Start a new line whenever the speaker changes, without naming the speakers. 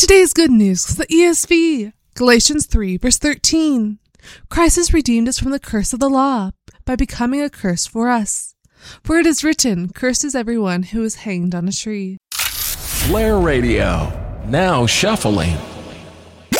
Today's good news is the ESV, Galatians 3, verse 13. Christ has redeemed us from the curse of the law by becoming a curse for us. For it is written, cursed is everyone who is hanged on a tree.
Flair Radio, now shuffling.